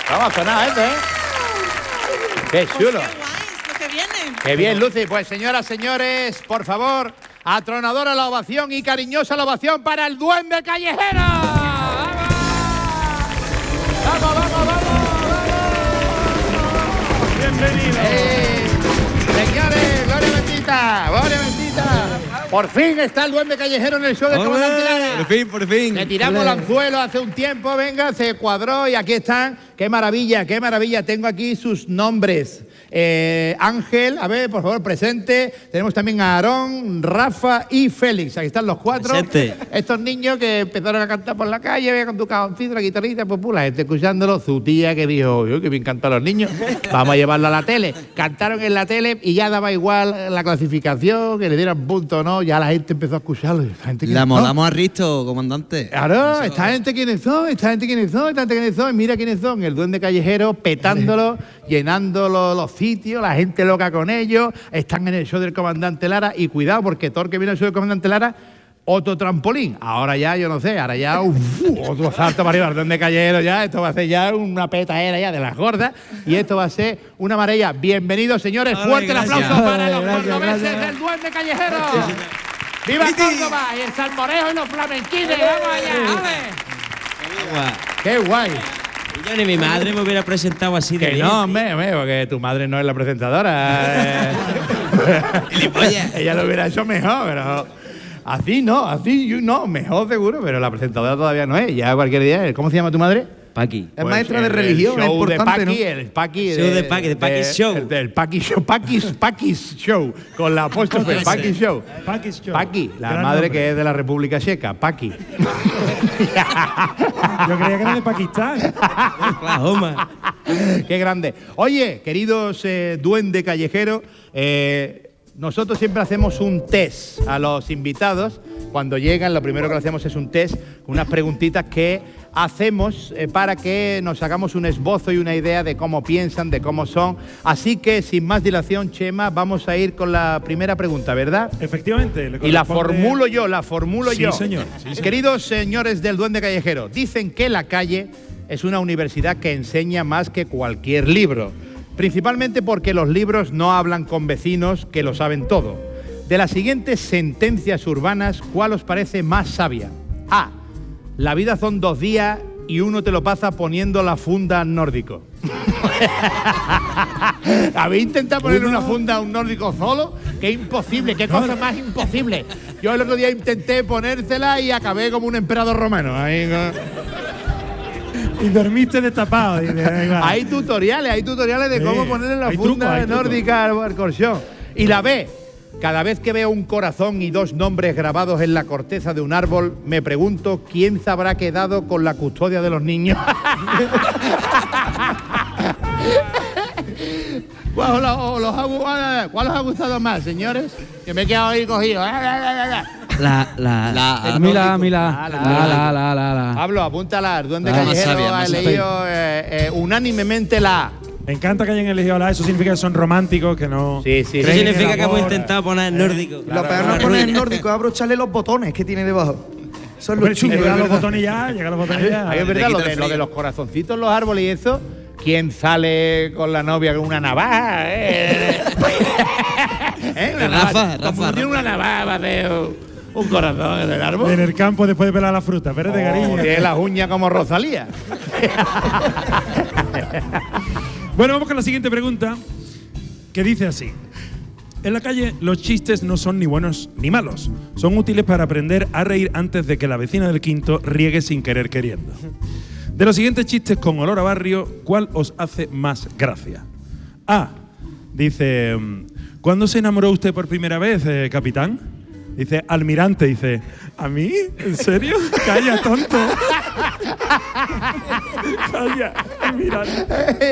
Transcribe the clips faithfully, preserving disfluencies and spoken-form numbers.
Vamos a sonar esto, ¿eh? ¡Qué chulo! Pues qué guay, es lo que viene. ¡Qué bien, Lucy! Pues, señoras, señores, por favor, atronadora la ovación y cariñosa la ovación para el Duende Callejero. ¡Vamos! ¡Vamos, vamos, vamos! vamos! Bienvenido. ¡Eh! Señores, gloria bendita, gloria bendita. Por fin está el Duende Callejero en el show del Comandante Lara. Por fin, por fin. Le tiramos el anzuelo hace un tiempo, venga, se cuadró y aquí están. ¡Qué maravilla, qué maravilla! Tengo aquí sus nombres. Eh, Ángel, a ver, por favor, presente. Tenemos también a Aarón, Rafa y Félix. Aquí están los cuatro. Presente. Estos niños que empezaron a cantar por la calle, ve con tu cajoncito, la guitarrita, pues pula, gente escuchándolo. Su tía que dijo, uy, que bien cantan los niños, vamos a llevarlo a la tele. Cantaron en la tele y ya daba igual la clasificación, que le dieran punto o no, ya la gente empezó a escucharlo. Esta gente, La molamos a Risto, comandante. Claro, esta gente quiénes son, esta gente quiénes son, esta gente quiénes son, mira quiénes son, el Duende Callejero petándolo, llenándolo los sitios, la gente loca con ellos, están en el show del Comandante Lara y cuidado porque todo el que viene al show del Comandante Lara, otro trampolín, ahora ya, yo no sé, ahora ya uf, otro salto para arriba, el Duende Callejero ya, esto va a ser ya una petaera ya de las gordas y esto va a ser una maravilla. Bienvenidos señores, Vale, fuerte el gracias. aplauso para los Gracias, cordobeses gracias. del Duende Callejero. ¡Viva Córdoba! Y el salmorejo y los flamenquines, vamos allá, ¡ale! ¡Qué guay! Yo ni mi madre me hubiera presentado así de Que bien. no, hombre, hombre, porque tu madre no es la presentadora. Ella lo hubiera hecho mejor, pero así no, así yo no, mejor seguro, pero la presentadora todavía no es. Ya cualquier día, ¿cómo se llama tu madre? Paqui. Es maestra de el- religión, el es show de importante, Paqui, ¿no? el Paqui Show de Paqui, de Paqui's Show. el del Paqui Show, Paqui's, Paqui's Show, con la apóstrofe, Ese. Paqui Show. Paqui's Show. Paqui, la Gran madre nombre. que es de la República Checa, Paqui. Yo creía que era de Pakistán. Oklahoma. Qué grande. Oye, queridos eh, Duende Callejero, eh, nosotros siempre hacemos un test a los invitados. Cuando llegan, lo primero que hacemos es un test, unas preguntitas que hacemos eh, para que nos hagamos un esbozo y una idea de cómo piensan, de cómo son. Así que, sin más dilación, Chema, vamos a ir con la primera pregunta, ¿verdad? Efectivamente. le Y la corresponde- formulo yo, la formulo Sí, yo. señor, sí, señor. Queridos señores del Duende Callejero, dicen que la calle es una universidad que enseña más que cualquier libro. Principalmente porque los libros no hablan con vecinos que lo saben todo. De las siguientes sentencias urbanas, ¿cuál os parece más sabia? A. La vida son dos días y uno te lo pasa poniendo la funda al nórdico. ¿Habéis intentado poner una funda a un nórdico solo? ¡Qué imposible! ¡Qué cosa más imposible! Yo el otro día intenté ponérsela y acabé como un emperador romano. Ahí, ¿no? Y dormiste destapado. dice, ahí va. Hay tutoriales, hay tutoriales de Sí, cómo ponerle la hay funda truco, hay truco. nórdica al al colchón. Y la B. Cada vez que veo un corazón y dos nombres grabados en la corteza de un árbol, me pregunto quién se habrá quedado con la custodia de los niños. ¿Cuál os, los ha, gu- cuál os ha gustado más, señores? Que me he quedado ahí cogido. La, la, La- A mí la, a mí Ah, la. la- La, la, la, la, la. Pablo, apúntala. Duende Ah, más Callejero sabia, ha más sabia. leído eh, eh, unánimemente la A. Me encanta que hayan elegido la A. Eso significa que son románticos, que no. Sí, sí, Eso sí. creen en el significa que hemos amor. intentado poner nórdico. Lo peor no es poner el nórdico, es abrocharle los botones que tiene debajo. Eso es lo Hombre, si chungo. llega a es los verdad. botones ya, llega a los botones ya. Ahí es Te verdad, lo quita de, el lo frío. de los corazoncitos en los árboles y eso. ¿Quién sale con la novia con una navaja? ¿Eh? ¿Eh? Una Rafa, navaja. Rafa, Como tiene una navaja para hacer un, un corazón en el árbol. En el campo después de pelar la fruta. Pero de Oh, cariño. tiene las uñas como Rosalía. Bueno, vamos con la siguiente pregunta, que dice así. En la calle los chistes no son ni buenos ni malos. Son útiles para aprender a reír antes de que la vecina del quinto riegue sin querer queriendo. De los siguientes chistes con olor a barrio, ¿cuál os hace más gracia? A. Dice, ¿cuándo se enamoró usted por primera vez, eh, capitán? Dice, almirante. Dice, ¿a mí? ¿En serio? Calla, tonto. Calla, almirante.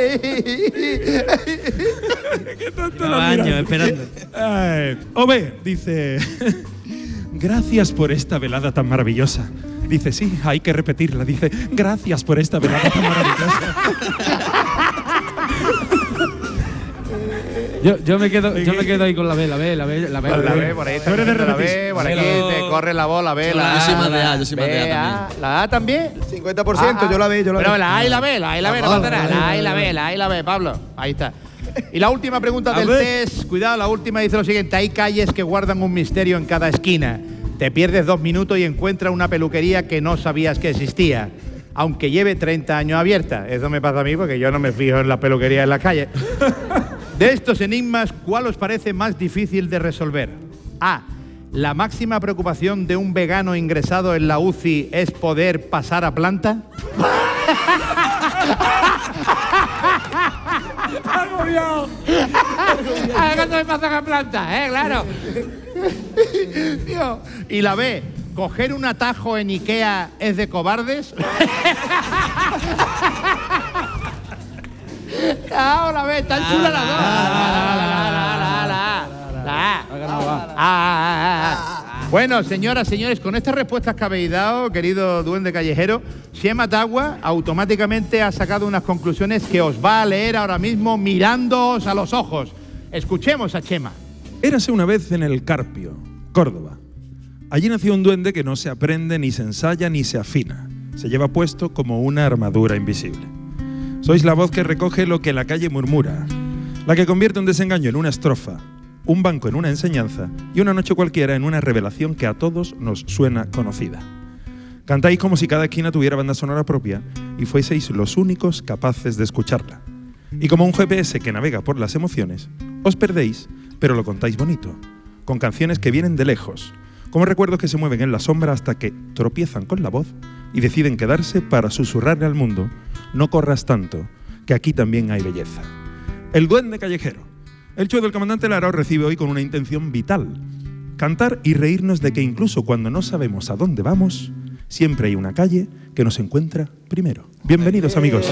Qué tonto el Lleva años almirante. esperando. Ay, O B, dice, gracias por esta velada tan maravillosa. Dice, sí, hay que repetirla. Dice, gracias por esta velada tan maravillosa. Yo, yo, me quedo, yo me quedo ahí con la B, la B, la B, la B. La B, por ahí está. Tú eres de la repetir. B, por aquí Pero- te corre la bola, la B, la Yo soy más de A. A, yo soy más de A B, también. ¿La A también? cincuenta por ciento, Ah, ah. yo la ve, yo la Pero ve. la A y la B, la A y la B, no Vamos, faltará. vale, La A y vale, la B, vale. la A y la B, Pablo. Ahí está. Y la última pregunta A del ver. test, cuidado, la última dice lo siguiente: hay calles que guardan un misterio en cada esquina. Te pierdes dos minutos y encuentras una peluquería que no sabías que existía, aunque lleve treinta años abierta. Eso me pasa a mí porque yo no me fijo en la peluquería en la calle. De estos enigmas, ¿cuál os parece más difícil de resolver? A. ¿La máxima preocupación de un vegano ingresado en la U C I es poder pasar a planta? Ah, ¿cuándo me pasan a planta? ¿Eh? Claro. Tío. Y la B. ¿Coger un atajo en Ikea es de cobardes? Ah, la B, tan chula la dos. La, la, la, la, la, la, la. Ah, ah, ah, ah. Bueno, señoras, señores, con estas respuestas que habéis dado, querido duende callejero, Chema Tagua automáticamente ha sacado unas conclusiones que os va a leer ahora mismo mirándoos a los ojos. Escuchemos a Chema. Érase una vez en el Carpio, Córdoba. Allí nació un duende que no se aprende, ni se ensaya, ni se afina. Se lleva puesto como una armadura invisible. Sois la voz que recoge lo que la calle murmura, la que convierte un desengaño en una estrofa, un banco en una enseñanza y una noche cualquiera en una revelación que a todos nos suena conocida. Cantáis como si cada esquina tuviera banda sonora propia y fueseis los únicos capaces de escucharla. Y como un G P S que navega por las emociones, os perdéis, pero lo contáis bonito, con canciones que vienen de lejos, como recuerdos que se mueven en la sombra hasta que tropiezan con la voz y deciden quedarse para susurrarle al mundo: no corras tanto, que aquí también hay belleza. El duende callejero. El show del comandante Lara os recibe hoy con una intención vital: cantar y reírnos de que incluso cuando no sabemos a dónde vamos, siempre hay una calle que nos encuentra primero. Bienvenidos, amigos.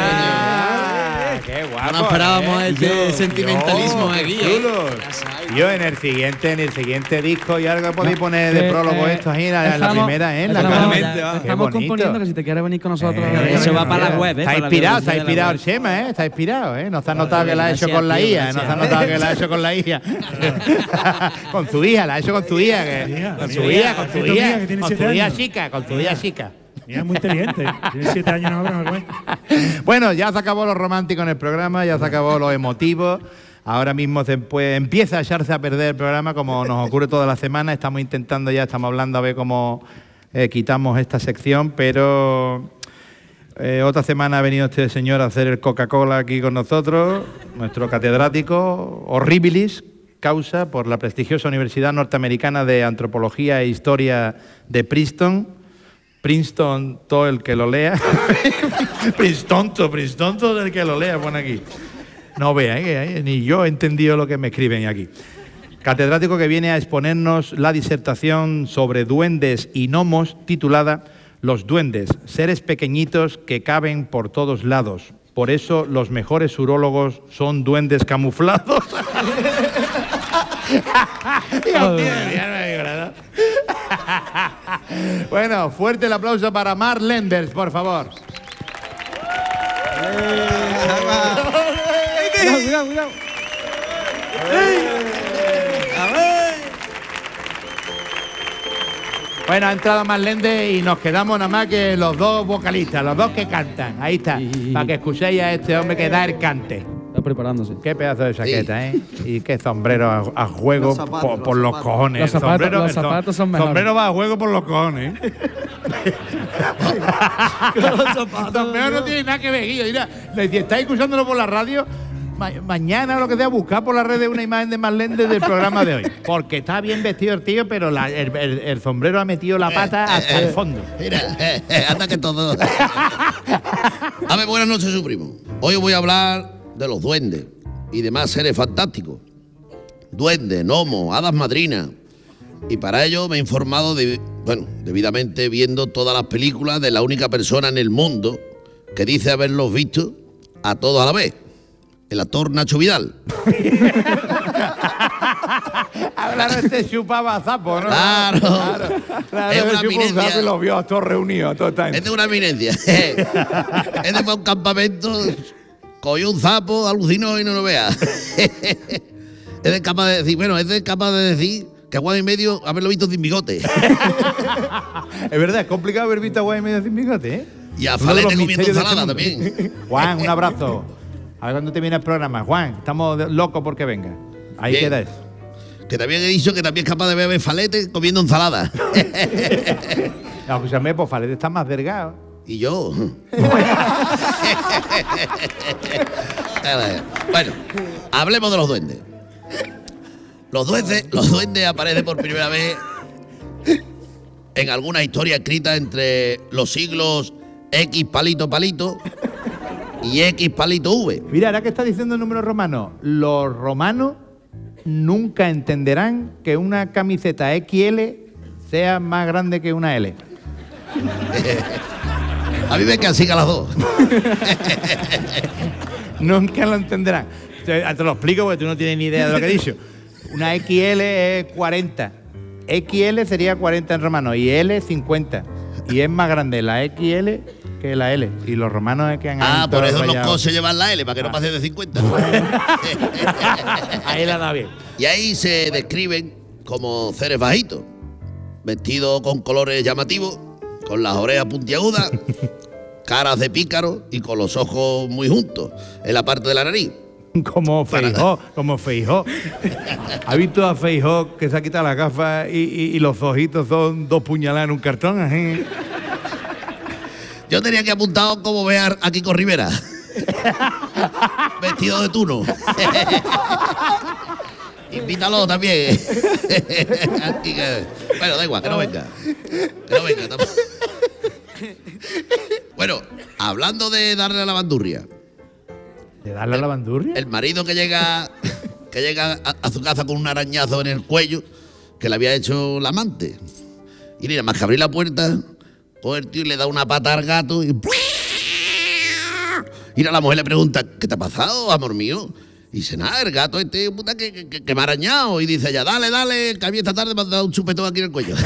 ¡Qué guapo! No esperábamos ¿eh? este Yo- sentimentalismo yo, aquí, qué ¿eh? chulos. Yo en el siguiente, en el siguiente disco y algo podéis poner de Eh, prólogo eh, esto ahí en la, en la estamos- primera, ¿eh? En la estamos- cara. ya, Qué Estamos bonito. componiendo que si te quieres venir con nosotros. Eh, Eso va para la web, ¿eh? Está Para la inspirado, web está de la inspirado el web. Chema, ¿eh? Está inspirado, ¿eh? No se ha notado que la ha hecho gracias, con la tío, I A, no se ha gracias. notado que la ha hecho con la I A. Con su hija, la ha hecho con su hija, que- con su hija, con su Esto mía, hija, que tiene con su siete hija años. chica, con su hija chica. Mira, es muy inteligente. Tiene siete años ahora, no me Bueno, ya se acabó lo romántico en el programa, ya se acabó lo emotivo. Ahora mismo se puede- empieza a echarse a perder el programa, como nos ocurre toda la semana. Estamos intentando ya, estamos hablando a ver cómo eh, quitamos esta sección, pero eh, otra semana ha venido este señor a hacer el Coca-Cola aquí con nosotros, nuestro catedrático horribilis causa por la prestigiosa Universidad Norteamericana de Antropología e Historia de Princeton. Princeton, todo el que lo lea. Princeton, todo, Princeton, todo el que lo lea, pone aquí. No vea, ¿eh? Ni yo he entendido lo que me escriben aquí. Catedrático que viene a exponernos la disertación sobre duendes y gnomos titulada Los duendes, seres pequeñitos que caben por todos lados. Por eso los mejores urólogos son duendes camuflados. Dios mío, ya no hay verdad. Bueno, fuerte el aplauso para Mark Lenders, por favor. Cuidado, cuidado, cuidado. Bueno, ha entrado Mark Lenders y nos quedamos nada más que los dos vocalistas, los dos que cantan. Ahí está, Sí. para que escuchéis a este hombre que da el cante. Está preparándose. Qué pedazo de chaqueta, ¿eh? Y qué sombrero a, a juego Los zapatos, por, los por los zapatos. cojones. Los El zapatos- sombrero- los el som- zapatos son mejores. sombrero va a juego por los cojones. ¿eh? sombrero no tiene nada que ver, Guillo. Mira, si estáis escuchándolo por la radio, ma- mañana lo que sea, buscar por las redes una imagen de Marlene del programa de hoy. Porque está bien vestido el tío, pero la- el, el- el sombrero ha metido la pata hasta el fondo. Mira, eh, eh, anda que todo. A ver, buenas noches, su primo. Hoy os voy a hablar de los duendes y demás seres fantásticos. Duendes, gnomos, hadas madrinas. Y para ello me he informado, de, bueno, debidamente viendo todas las películas de la única persona en el mundo que dice haberlos visto a todos a la vez. El actor Nacho Vidal. Hablar este chupaba zapo, ¿no? Claro. Claro, Es una chupó un eminencia. zapo y los vio a todos reunidos, a toda esta gente. Es de una eminencia. Es de un campamento cogió un sapo, alucinó y no lo vea. Es de capaz de decir, bueno, es de capaz de decir que a Juan y medio haberlo visto sin bigote. Es verdad, es complicado haber visto a Juan y medio sin bigote, ¿eh? Y a Uno de los Falete comiendo misterios de este ensalada mundo. también. Juan, un abrazo. A ver cuándo termina el programa. Juan, estamos de- locos porque venga. Ahí Bien. queda eso. Que también he dicho que también es capaz de ver a Falete comiendo ensalada. No, escúchame, pues Falete está más delgado. Y yo. Bueno, hablemos de los duendes. Los duendes, los duendes aparecen por primera vez en alguna historia escrita entre los siglos X palito palito y X palito V. Mira, ahora que está diciendo el número romano, los romanos nunca entenderán que una camiseta equis ele sea más grande que una L. A mí me quedan así que a las dos. Nunca lo entenderán. Te, te lo explico porque tú no tienes ni idea de lo que he dicho. Una equis ele es cuarenta. equis ele sería cuarenta en romano y L cincuenta. Y es más grande la equis ele que la L. Y los romanos es que han Ah, han por eso todos los rayados. coches llevan la L, para que no pase de cincuenta. Ahí la da bien. Y ahí se describen como seres bajitos, vestidos con colores llamativos, con las orejas puntiagudas, caras de pícaro y con los ojos muy juntos en la parte de la nariz. Como Feijó, como Feijó. ¿Ha visto a Feijó que se ha quitado las gafas y, y- y los ojitos son dos puñaladas en un cartón? Así? Yo tenía que apuntar como ver a Kiko Rivera, vestido de tuno. Invítalo también. Aquí que- Bueno, da igual, que no venga. Que no venga tampoco. Bueno, hablando de darle a la bandurria, ¿Le das la lavandurria? el marido que llega, que llega a, a su casa con un arañazo en el cuello que le había hecho la amante. Y mira, más que abrir la puerta, coge el tío y le da una pata al gato y. Y la mujer le pregunta, ¿qué te ha pasado, amor mío? Y dice, nada, el gato este, puta, que, que, que me ha arañado. Y dice ella, dale, dale, que a mí esta tarde me ha dado un chupetón aquí en el cuello.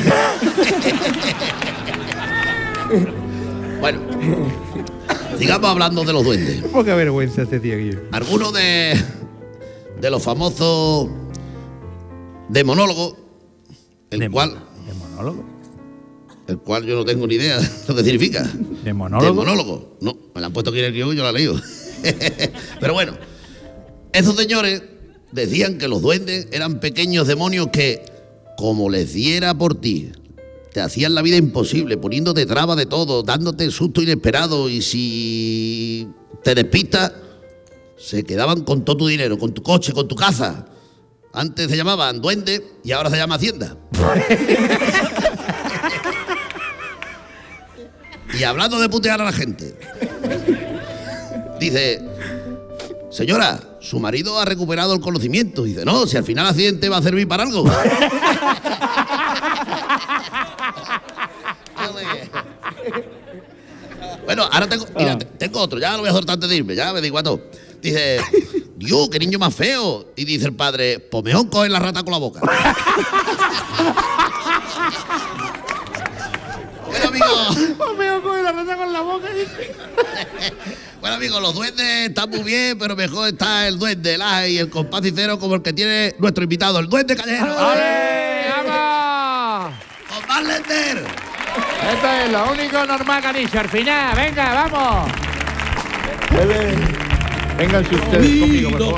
Bueno, sigamos hablando de los duendes. Poca vergüenza este tío aquí. Algunos de, de los famosos demonólogos, el ¿De cual, ¿De monólogo? el cual yo no tengo ni idea lo que significa. ¿De monólogo? Demonólogo. No, me la han puesto aquí en el guión y yo la he leído. Pero bueno, esos señores decían que los duendes eran pequeños demonios que, como les diera por ti, te hacían la vida imposible, poniéndote trabas de todo, dándote susto inesperado y si te despistas, se quedaban con todo tu dinero, con tu coche, con tu casa. Antes se llamaban duendes y ahora se llama Hacienda. Y hablando de putear a la gente, dice, señora, su marido ha recuperado el conocimiento. Dice, no, si al final el accidente va a servir para algo. Bueno, ahora tengo, mira, te- tengo otro, ya lo voy a soltar antes de irme, ya me digo a todo. Dice, Dios, qué niño más feo. Y dice el padre, pues mejor coge la rata con la boca. Bueno, amigos. Me coge la rata con la boca. Bueno, amigos, los duendes están muy bien, pero mejor está el duende, el aje y el compás sincero como el que tiene nuestro invitado, el duende callejero. ¡Ale! ¡Vamos! ¡Con más Lender! Esto es lo único normal que han dicho. Al final, venga, vamos. Vengan ustedes conmigo, por favor.